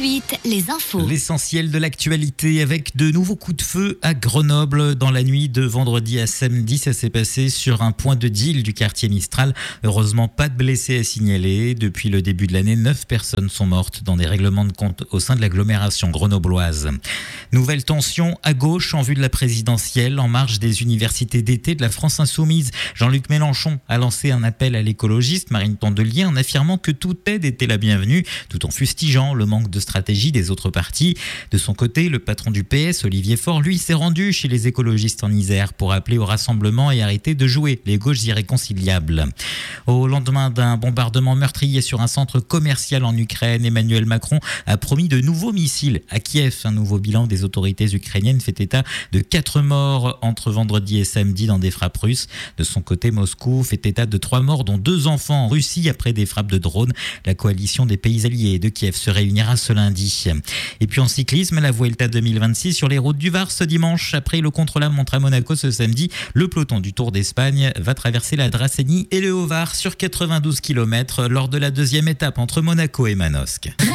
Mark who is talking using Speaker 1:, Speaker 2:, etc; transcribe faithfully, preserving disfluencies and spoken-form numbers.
Speaker 1: suite, les infos.
Speaker 2: L'essentiel de l'actualité avec de nouveaux coups de feu à Grenoble. Dans la nuit de vendredi à samedi, ça s'est passé sur un point de deal du quartier Mistral. Heureusement, pas de blessés à signaler. Depuis le début de l'année, neuf personnes sont mortes dans des règlements de compte au sein de l'agglomération grenobloise. Nouvelle tension à gauche en vue de la présidentielle. En marge des universités d'été de la France insoumise, Jean-Luc Mélenchon a lancé un appel à l'écologiste Marine Tondelier en affirmant que toute aide était la bienvenue, tout en fustigeant le manque de stratégie des autres partis. De son côté, le patron du P S, Olivier Faure, lui, s'est rendu chez les écologistes en Isère pour appeler au rassemblement et arrêter de jouer les gauches irréconciliables. Au lendemain d'un bombardement meurtrier sur un centre commercial en Ukraine, Emmanuel Macron a promis de nouveaux missiles à Kiev. Un nouveau bilan des autorités ukrainiennes fait état de quatre morts entre vendredi et samedi dans des frappes russes. De son côté, Moscou fait état de trois morts, dont deux enfants en Russie après des frappes de drones. La coalition des pays alliés de Kiev se réunira ce lundi. Et puis en cyclisme, la Vuelta deux mille vingt-six sur les routes du Var ce dimanche. Après le contre-la-montre à Monaco ce samedi, le peloton du Tour d'Espagne va traverser la Dracénie et le Haut-Var sur quatre-vingt-douze kilomètres lors de la deuxième étape entre Monaco et Manosque.